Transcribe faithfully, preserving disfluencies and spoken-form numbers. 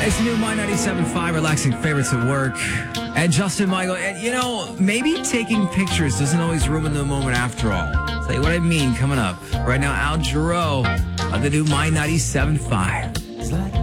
It's new My ninety-seven point five relaxing favorites at work. And Justin Michael, and you know, maybe taking pictures doesn't always ruin the moment after all. I'll tell you what I mean coming up. Right now, Al Jarreau on the new My ninety-seven point five.